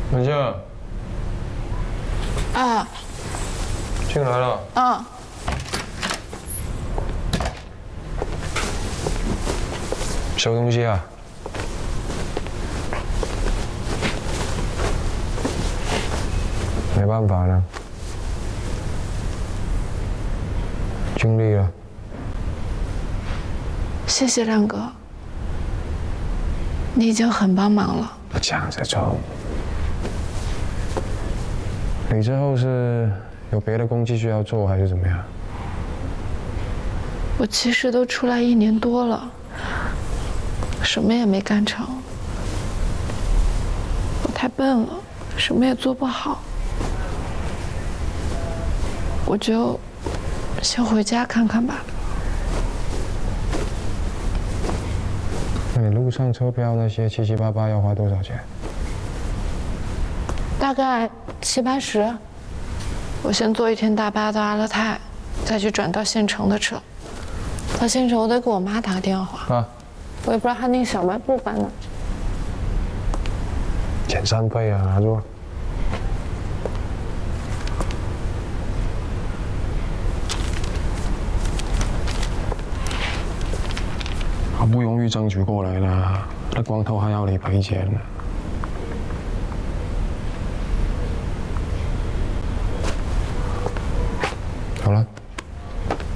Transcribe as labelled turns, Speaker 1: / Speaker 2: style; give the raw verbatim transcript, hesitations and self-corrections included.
Speaker 1: 文静。
Speaker 2: 啊。
Speaker 1: 进来了。
Speaker 2: 嗯。
Speaker 1: 收东西啊。没办法了，尽力了。
Speaker 2: 谢谢亮哥，你已经很帮忙了。
Speaker 1: 不讲这种。你之后是有别的工继续要做，还是怎么样？
Speaker 2: 我其实都出来一年多了，什么也没干成。我太笨了，什么也做不好。我就先回家看看吧。
Speaker 1: 那你路上车票那些七七八八要花多少钱？
Speaker 2: 大概七八十。我先坐一天大巴到阿勒泰，再去转到县城的车。到县城我得给我妈打个电话。
Speaker 1: 啊。
Speaker 2: 我也不知道她那个小卖部搬哪。
Speaker 1: 遣散费啊，拿住。好不容易争取过来了，那光头还要你赔钱呢。